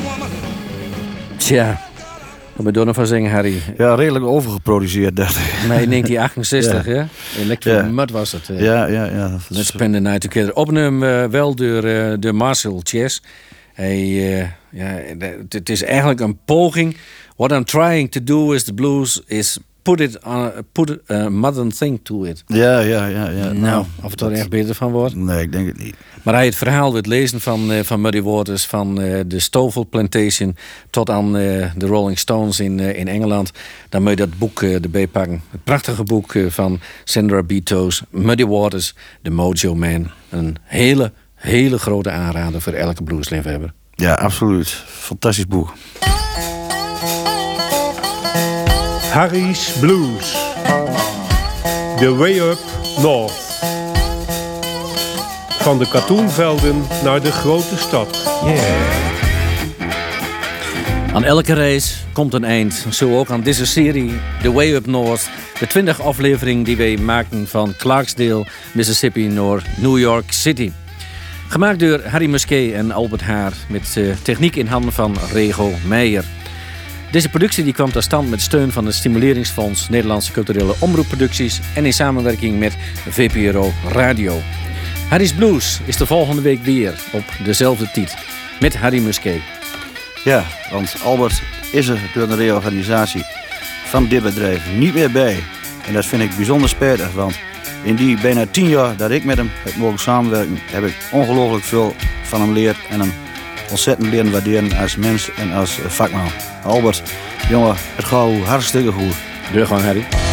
Tja, wat ben je nog van zingen, Harry? Ja, redelijk overgeproduceerd, dacht ik. Nee, 1968, Ja. hè? Electric Ja. Mud was het. Ja. Let's Spend the Night Together. Opgenomen wel door Marcel Chess. Het is eigenlijk een poging. What I'm trying to do is the blues is put a modern thing to it. Ja. Nou, of het er echt beter van wordt. Nee, ik denk het niet. Maar hij het verhaal het lezen van Muddy Waters, van de Stovall Plantation tot aan de Rolling Stones in Engeland. Dan moet je dat boek erbij pakken. Het prachtige boek van Sandra B. Toews, Muddy Waters, The Mojo Man. Een hele grote aanrader voor elke bluesliefhebber. Ja, absoluut. Fantastisch boek. Harry's Blues. The Way Up North. Van de katoenvelden naar de grote stad. Aan elke reis komt een eind. Zo ook aan deze serie, The Way Up North. De 20 aflevering die wij maken van Clarksdale, Mississippi, naar New York City. Gemaakt door Harry Musquet en Albert Haar. Met techniek in handen van Rego Meijer. Deze productie die kwam tot stand met steun van het Stimuleringsfonds Nederlandse Culturele Omroepproducties en in samenwerking met VPRO Radio. Harry's Blues is de volgende week weer op dezelfde tijd met Harry Musquet. Ja, want Albert is er door de reorganisatie van dit bedrijf niet meer bij. En dat vind ik bijzonder spijtig, want in die bijna 10 jaar dat ik met hem heb mogen samenwerken, heb ik ongelooflijk veel van hem geleerd en hem ontzettend leren waarderen als mens en als vakman. Albert, jongen, het gaat hartstikke goed. Doe gewoon, Harry.